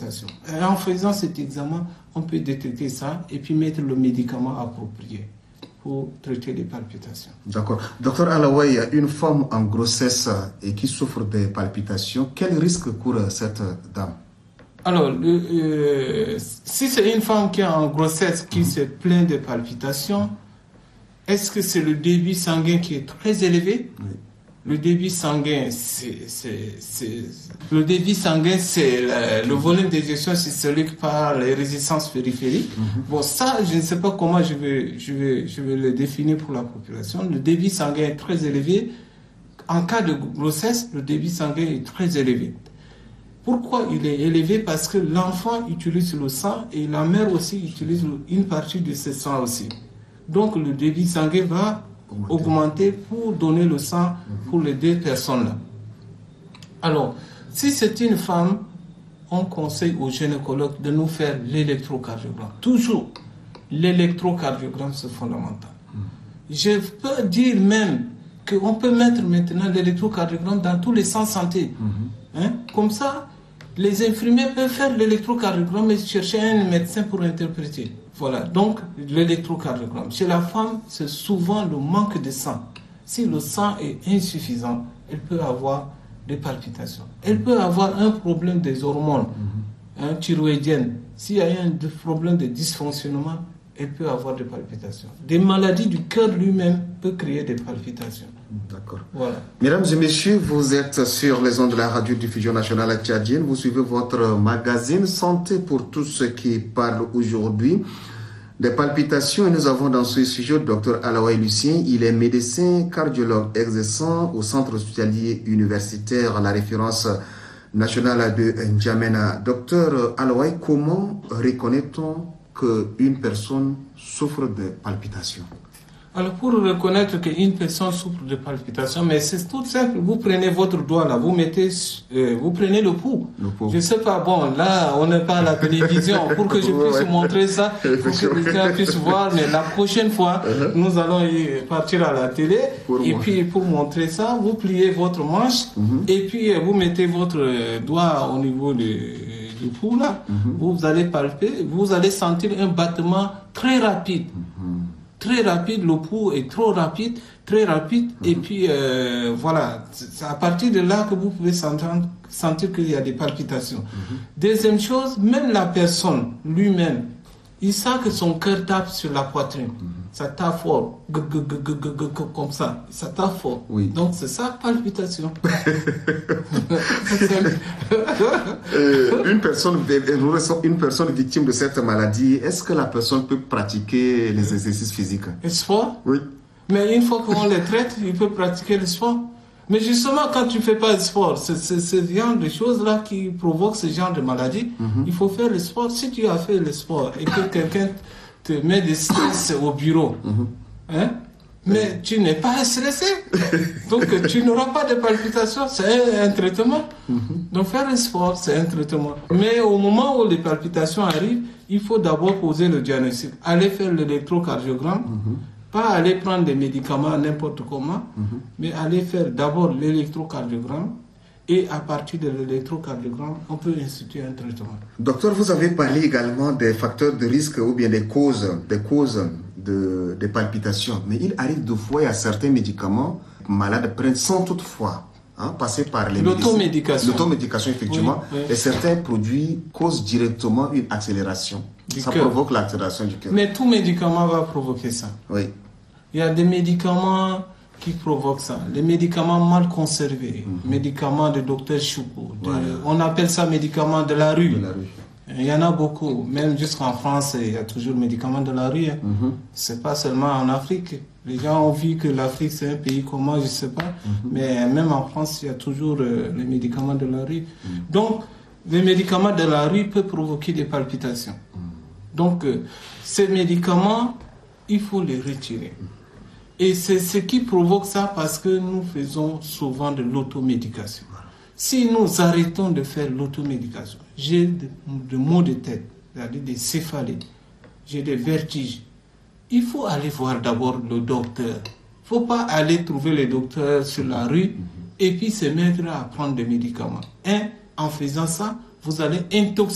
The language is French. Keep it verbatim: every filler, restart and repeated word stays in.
palpitations. Et en faisant cet examen, on peut détecter ça et puis mettre le médicament approprié pour traiter les palpitations. D'accord. Docteur Alaouaye, une femme en grossesse et qui souffre des palpitations, quel risque court cette dame? Alors, le, euh, si c'est une femme qui est en grossesse, qui mmh. se plaint de palpitations, est-ce que c'est le débit sanguin qui est très élevé? Oui. Le débit sanguin, c'est, c'est, c'est, le débit sanguin, c'est le, le volume d'éjection systolique par les résistances périphériques. Mm-hmm. Bon, ça, je ne sais pas comment je vais, je vais, je vais le définir pour la population. Le débit sanguin est très élevé. En cas de grossesse, le débit sanguin est très élevé. Pourquoi il est élevé? Parce que l'enfant utilise le sang et la mère aussi utilise une partie de ce sang aussi. Donc, le débit sanguin va augmenter pour donner le sang pour les deux personnes-là. Alors, si c'est une femme, on conseille aux gynécologues de nous faire l'électrocardiogramme. Toujours, l'électrocardiogramme, c'est fondamental. Je peux dire même qu'on peut mettre maintenant l'électrocardiogramme dans tous les centres de santé. Hein? Comme ça, les infirmiers peuvent faire l'électrocardiogramme et chercher un médecin pour interpréter. Voilà, donc l'électrocardiogramme. Chez la femme, c'est souvent le manque de sang. Si le sang est insuffisant, elle peut avoir des palpitations. Elle peut avoir un problème des hormones, mm-hmm. hein, thyroïdiennes. S'il y a un problème de dysfonctionnement, elle peut avoir des palpitations. Des maladies du cœur lui-même peuvent créer des palpitations. D'accord. Voilà. Mesdames et messieurs, vous êtes sur les ondes de la radio-diffusion nationale tchadienne. Vous suivez votre magazine Santé pour tous ceux qui parlent aujourd'hui des palpitations. Et nous avons dans ce sujet le docteur Alaouaye Lucien. Il est médecin cardiologue exerçant au centre hospitalier universitaire à la référence nationale de N'Djamena. Docteur Alaouaye, comment reconnaît-on qu'une personne souffre de palpitations? Alors, pour reconnaître qu'une personne souffre de palpitations, mais c'est tout simple. Vous prenez votre doigt là, vous mettez, euh, vous prenez le pouls. Le pouls. Je ne sais pas, bon, là, on n'est pas à la télévision pour que je puisse ouais. montrer ça, pour que les gens puissent voir. Mais la prochaine fois, uh-huh. nous allons y partir à la télé. Pour et moi. Puis, pour montrer ça, vous pliez votre manche uh-huh. et puis vous mettez votre doigt au niveau du, du pouls là. Uh-huh. Vous allez palper, vous allez sentir un battement très rapide. Uh-huh. Très rapide, le pouls est trop rapide, très rapide, mm-hmm. et puis euh, voilà, c'est à partir de là que vous pouvez sentir, sentir qu'il y a des palpitations. Mm-hmm. Deuxième chose, même la personne lui-même, il sent que son cœur tape sur la poitrine. Mm-hmm. Ça tape fort, g- g- g- g- g- comme ça, ça tape fort. Oui. Donc c'est ça, palpitation. euh, une personne, une personne victime de cette maladie, est-ce que la personne peut pratiquer les exercices physiques? Le sport? Oui. Mais une fois qu'on les traite, il peut pratiquer le sport. Mais justement, quand tu ne fais pas de sport, c'est, c'est ce genre de choses-là qui provoquent ce genre de maladie. Mm-hmm. Il faut faire le sport. Si tu as fait le sport et que quelqu'un te met des stress au bureau, mm-hmm. hein, mais tu n'es pas stressé. Donc tu n'auras pas de palpitations. C'est un, un traitement. Mm-hmm. Donc faire le sport, c'est un traitement. Mais au moment où les palpitations arrivent, il faut d'abord poser le diagnostic. Aller faire l'électrocardiogramme. Mm-hmm. Pas aller prendre des médicaments n'importe comment, mm-hmm. mais aller faire d'abord l'électrocardiogramme et à partir de l'électrocardiogramme, on peut instituer un traitement. Docteur, vous avez parlé également des facteurs de risque ou bien des causes, des causes de, de palpitations. Mais il arrive de fois, il y a certains médicaments malades prennent sans toutefois hein, passer par les l'automédication. L'automédication, effectivement. Oui, oui. Et certains produits causent directement une accélération. Du ça coeur. Provoque l'accélération du cœur. Mais tout médicament va provoquer ça. Oui. Il y a des médicaments qui provoquent ça. Les médicaments mal conservés, mm-hmm. médicaments de docteur Choukou. De, voilà. On appelle ça médicaments de la rue. De la rue. Il y en a beaucoup. Même jusqu'en France, il y a toujours médicaments de la rue. Hein. Mm-hmm. C'est pas seulement en Afrique. Les gens ont vu que l'Afrique, c'est un pays comment, je ne sais pas. Mm-hmm. Mais même en France, il y a toujours euh, les médicaments de la rue. Mm-hmm. Donc, les médicaments de la rue peuvent provoquer des palpitations. Mm-hmm. Donc, euh, ces médicaments, il faut les retirer. Mm-hmm. Et c'est ce qui provoque ça parce que nous faisons souvent de l'automédication. Si nous arrêtons de faire l'automédication, j'ai des de maux de tête, c'est-à-dire des céphalées, j'ai des vertiges, il faut aller voir d'abord le docteur. Il ne faut pas aller trouver le docteur sur la rue et puis se mettre à prendre des médicaments. Un, en faisant ça, vous allez intoxiquer